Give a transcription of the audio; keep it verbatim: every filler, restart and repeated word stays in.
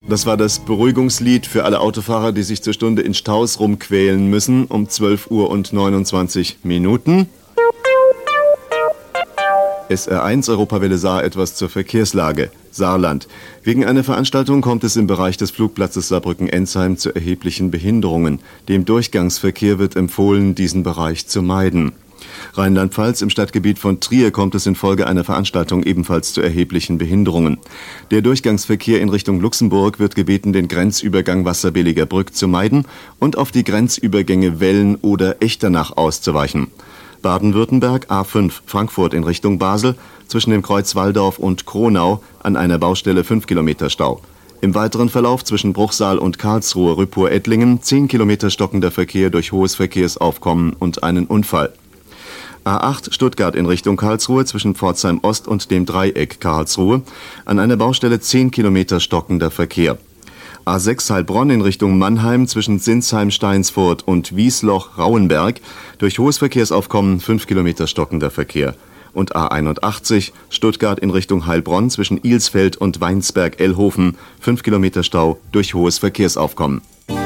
Das war das Beruhigungslied für alle Autofahrer, die sich zur Stunde in Staus rumquälen müssen, um zwölf Uhr und neunundzwanzig Minuten. S R eins Europawelle Saar etwas zur Verkehrslage. Saarland. Wegen einer Veranstaltung kommt es im Bereich des Flugplatzes Saarbrücken-Ensheim zu erheblichen Behinderungen. Dem Durchgangsverkehr wird empfohlen, diesen Bereich zu meiden. Rheinland-Pfalz. Im Stadtgebiet von Trier kommt es infolge einer Veranstaltung ebenfalls zu erheblichen Behinderungen. Der Durchgangsverkehr in Richtung Luxemburg wird gebeten, den Grenzübergang Wasserbilliger Brück zu meiden und auf die Grenzübergänge Wellen oder Echternach auszuweichen. Baden-Württemberg A fünf Frankfurt in Richtung Basel zwischen dem Kreuz Walldorf und Kronau an einer Baustelle fünf Kilometer Stau. Im weiteren Verlauf zwischen Bruchsal und Karlsruhe Rüppur-Ettlingen zehn Kilometer stockender Verkehr durch hohes Verkehrsaufkommen und einen Unfall. A acht Stuttgart in Richtung Karlsruhe zwischen Pforzheim Ost und dem Dreieck Karlsruhe an einer Baustelle zehn Kilometer stockender Verkehr. A sechs Heilbronn in Richtung Mannheim zwischen Sinsheim-Steinsfurt und Wiesloch-Rauenberg durch hohes Verkehrsaufkommen fünf Kilometer stockender Verkehr. Und A einundachtzig Stuttgart in Richtung Heilbronn zwischen Ilsfeld und Weinsberg-Ellhofen fünf Kilometer Stau durch hohes Verkehrsaufkommen.